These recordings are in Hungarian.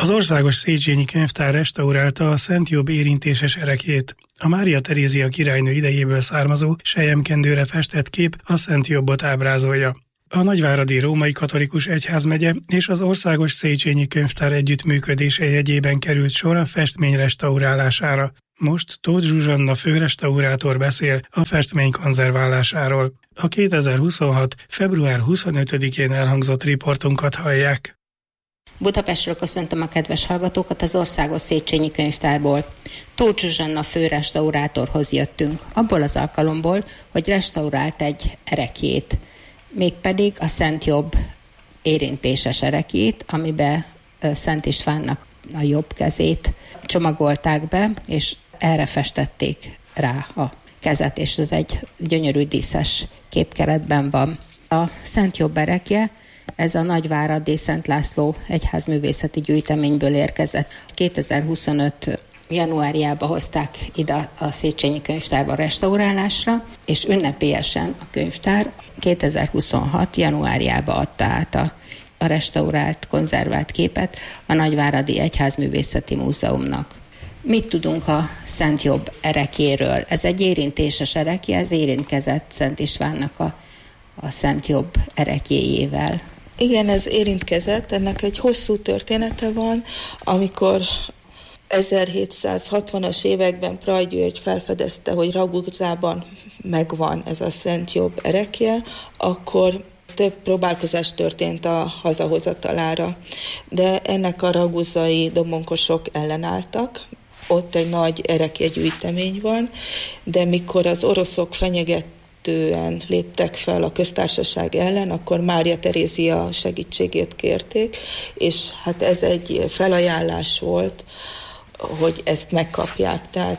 Az Országos Széchenyi Könyvtár restaurálta a Szent Jobb érintéses ereklyét. A Mária Terézia királynő idejéből származó selyemkendőre festett kép a Szent Jobbot ábrázolja. A Nagyváradi Római Katolikus Egyházmegye és az Országos Széchenyi Könyvtár együttműködése jegyében került sor a festmény restaurálására. Most Tóth Zsuzsanna főrestaurátor beszél a festmény konzerválásáról. A 2026. február 25-én elhangzott riportunkat hallják. Budapestről köszöntöm a kedves hallgatókat az Országos Széchenyi Könyvtárból. Tóth Zsuzsanna főrestaurátorhoz jöttünk, abból az alkalomból, hogy restaurált egy ereklyét, mégpedig a Szent Jobb érintéses ereklyét, amiben Szent Istvánnak a jobb kezét csomagolták be, és erre festették rá a kezet, és ez egy gyönyörű díszes képkeretben van. A Szent Jobb erekje, ez a Nagyváradi Szent László egyházművészeti gyűjteményből érkezett. 2025 januárjában hozták ide a Széchenyi Könyvtárba restaurálásra, és ünnepélyesen a könyvtár 2026 januárjában adta át a restaurált, konzervált képet a Nagyváradi Egyházművészeti Múzeumnak. Mit tudunk a Szent Jobb erekjéről? Ez egy érintéses erekje, ez érintkezett Szent Istvánnak a Szent Jobb erekjéjével. Igen, ez érintkezett, ennek egy hosszú története van, amikor 1760-as években Praj György felfedezte, hogy Raguzában megvan ez a Szent Jobb erekje, akkor több próbálkozás történt a hazahozatalára, de ennek a raguzai domonkosok ellenálltak. Ott egy nagy erekjegyűjtemény van, de mikor az oroszok fenyegetően léptek fel a köztársaság ellen, akkor Mária Terézia segítségét kérték, és hát ez egy felajánlás volt, hogy ezt megkapják. Tehát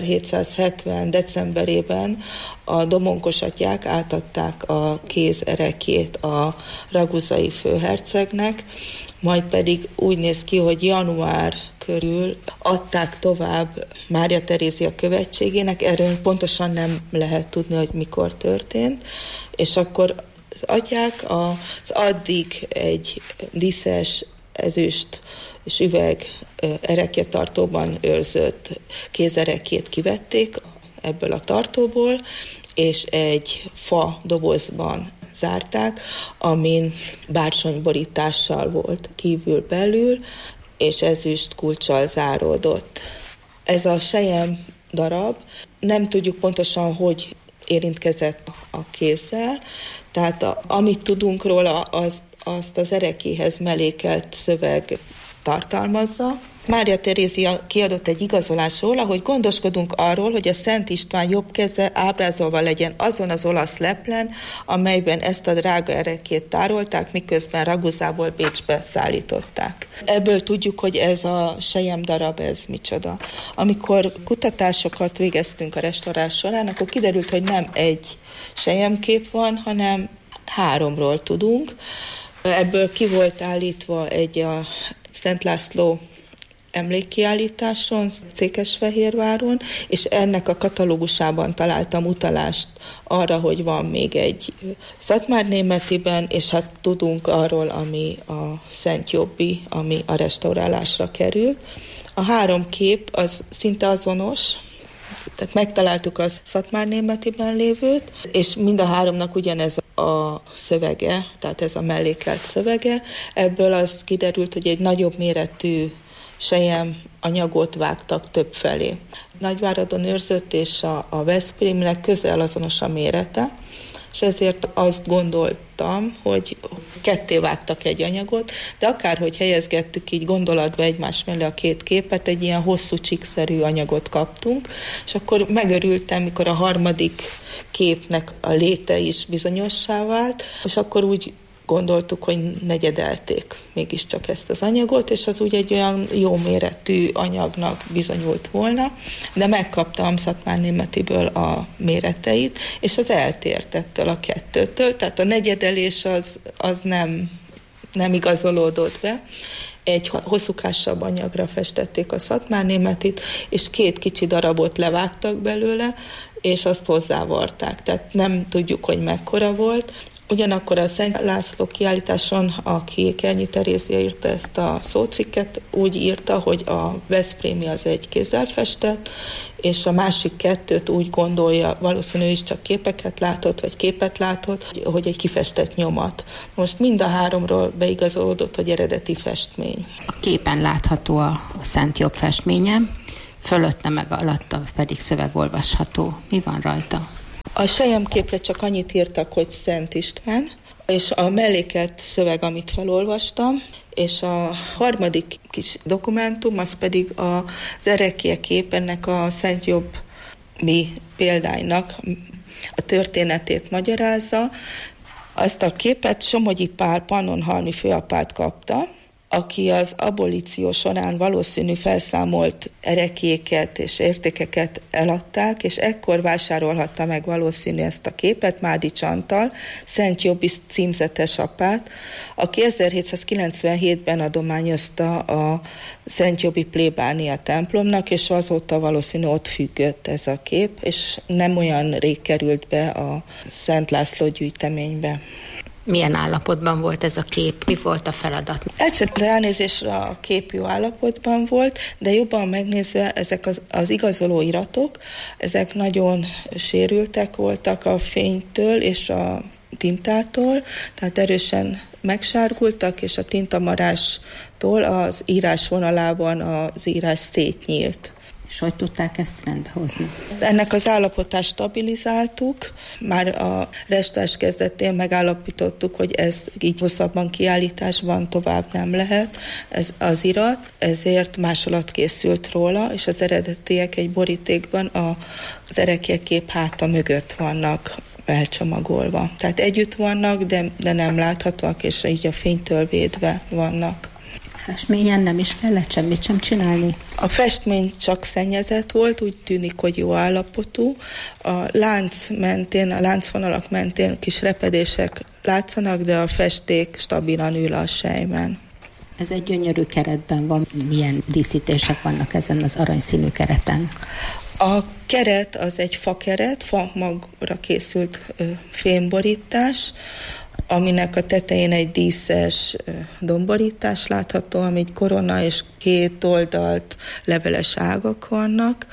1770. decemberében a domonkos atyák átadták a kézerekjét a raguzai főhercegnek, majd pedig úgy néz ki, hogy január körül adták tovább Mária Terézia követségének, erről pontosan nem lehet tudni, hogy mikor történt, és akkor az atyák az addig egy díszes ezüst és üveg erekjetartóban őrzött kézerekjét kivették ebből a tartóból, és egy fa dobozban zárták, amin bársonyborítással volt kívül-belül, és ezüst kulccsal záródott. Ez a selyem darab, nem tudjuk pontosan, hogy érintkezett a kézzel, tehát amit tudunk róla, azt az erekjéhez mellékelt szöveg tartalmazza. Mária Terézia kiadott egy igazolást róla, hogy gondoskodunk arról, hogy a Szent István jobb keze ábrázolva legyen azon az olasz leplen, amelyben ezt a drága erekjét tárolták, miközben Raguzából Bécsbe szállították. Ebből tudjuk, hogy ez a selyem darab, ez micsoda. Amikor kutatásokat végeztünk a restaurálás során, akkor kiderült, hogy nem egy selyemkép van, hanem 3-ról tudunk. Ebből ki volt állítva a Szent László emlékkiállításon, Székesfehérváron, és ennek a katalógusában találtam utalást arra, hogy van még egy szatmárnémetiben, és hát tudunk arról, ami a Szent Jobbi, ami a restaurálásra került. A 3 kép az szinte azonos, tehát megtaláltuk a szatmárnémetiben lévőt, és mind a 3-nak ugyanez a szövege, tehát ez a mellékelt szövege. Ebből az kiderült, hogy egy nagyobb méretű selyem anyagot vágtak több felé. Nagyváradon őrzött, és a Veszprémnek közel azonos a mérete, és ezért azt gondoltam, hogy ketté vágtak egy anyagot, de akárhogy helyezgettük így gondolatba egymás mellé a 2 képet, egy ilyen hosszú csíkszerű anyagot kaptunk, és akkor megörültem, mikor a 3. képnek a léte is bizonyossá vált, és akkor úgy gondoltuk, hogy negyedelték mégiscsak ezt az anyagot, és az úgy egy olyan jó méretű anyagnak bizonyult volna, de megkaptam Szatmárnémetiből a méreteit, és az eltért ettől a 2-től, tehát a negyedelés az nem igazolódott be. Egy hosszúkásabb anyagra festették a Szatmárnémetit, és 2 kicsi darabot levágtak belőle, és azt hozzávarták, tehát nem tudjuk, hogy mekkora volt. Ugyanakkor a Szent László kiállításon a Kékernyi Terézia írta ezt a szócikket, úgy írta, hogy a veszprémi az egy kézzel festett, és a másik kettőt úgy gondolja, valószínűleg is csak képeket látott, vagy képet látott, hogy egy kifestett nyomat. Most mind a háromról beigazolódott, hogy eredeti festmény. A képen látható a Szent Jobb festménye, fölötte meg alatta pedig szöveg olvasható. Mi van rajta? A selyemképre csak annyit írtak, hogy Szent István, és a mellékelt szöveg, amit felolvastam, és a harmadik kis dokumentum, az pedig az erekje kép, ennek a Szent Jobb példánynak a történetét magyarázza. Azt a képet Somogyi Pál Pannonhalmi főapát kapta, aki az abolíció során valószínű felszámolt ereklyéket és értékeket eladták, és ekkor vásárolhatta meg valószínű ezt a képet Mádics Antal, Szent Jobbi címzetes apát, aki 1797-ben adományozta a Szent Jobbi plébánia templomnak, és azóta valószínű ott függött ez a kép, és nem olyan rég került be a Szent László gyűjteménybe. Milyen állapotban volt ez a kép? Mi volt a feladat? Első ránézésre a kép jó állapotban volt, de jobban megnézve ezek az igazoló iratok, ezek nagyon sérültek voltak a fénytől és a tintától, tehát erősen megsárgultak, és a tintamarástól az írás vonalában az írás szétnyílt. És hogy tudták ezt rendbe hozni? Ennek az állapotát stabilizáltuk, már a restaurálás kezdetén megállapítottuk, hogy ez így hosszabban kiállításban tovább nem lehet, ez az irat, ezért másolat készült róla, és az eredetiek egy borítékban az ereklyekép háta mögött vannak elcsomagolva. Tehát együtt vannak, de nem láthatóak, és így a fénytől védve vannak. Festményen nem is kellett semmit sem csinálni? A festmény csak szennyezett volt, úgy tűnik, hogy jó állapotú. A lánc mentén, a láncvonalak mentén kis repedések látszanak, de a festék stabilan ül a selyben. Ez egy gyönyörű keretben van. Milyen díszítések vannak ezen az aranyszínű kereten? A keret az egy fakeret, fa magra készült fémborítás, aminek a tetején egy díszes domborítás látható, ami egy korona és két oldalt leveles ágak vannak.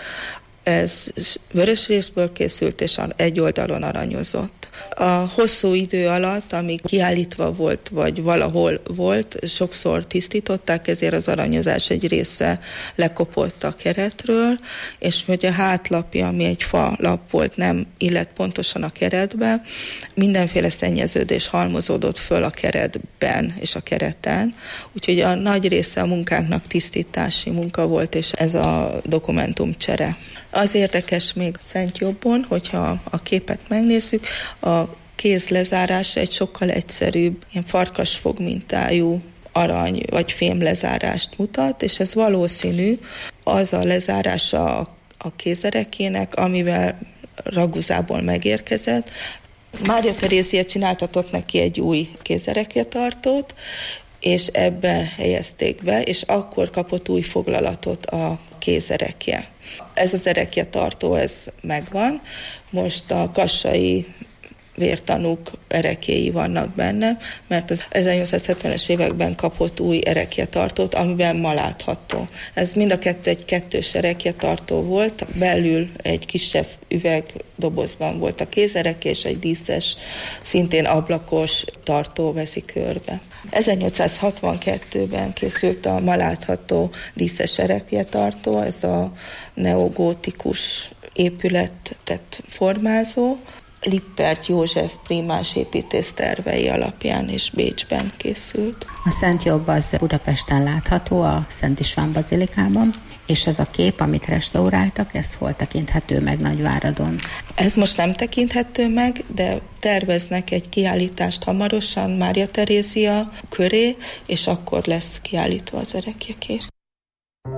Ez vörös részből készült, és egy oldalon aranyozott. A hosszú idő alatt, amíg kiállítva volt, vagy valahol volt, sokszor tisztították, ezért az aranyozás egy része lekopott a keretről, és hogy a hátlapja, ami egy fa lap volt, nem illett pontosan a keretbe, mindenféle szennyeződés halmozódott föl a keretben és a kereten, úgyhogy a nagy része a munkánknak tisztítási munka volt, és ez a dokumentumcsere. Az érdekes még Szent Jobbon, hogyha a képet megnézzük, a kéz lezárása egy sokkal egyszerűbb, ilyen farkasfog mintájú arany vagy fém lezárást mutat, és ez valószínű az a lezárása a kézerekének, amivel Raguzából megérkezett. Mária Terézia csináltatott neki egy új kézerekjetartót, és ebbe helyezték be, és akkor kapott új foglalatot a kézerekje. Ez az erekjetartó, ez megvan. Most a kassai vértanúk erekjéi vannak benne, mert az 1870-es években kapott új erekjetartót, amiben ma látható. Ez mind a kettő egy kettős erekjetartó volt, belül egy kisebb üvegdobozban volt a kézereke, és egy díszes, szintén ablakos tartó veszi körbe. 1862-ben készült a ma látható díszes erekjetartó, ez a neogótikus épületet formázó, Lippert József prímás építész tervei alapján és Bécsben készült. A Szent Jobb az Budapesten látható, a Szent István bazilikában, és ez a kép, amit restauráltak, ez hol tekinthető meg Nagyváradon? Ez most nem tekinthető meg, de terveznek egy kiállítást hamarosan Mária Terézia köré, és akkor lesz kiállítva az ereklyekép.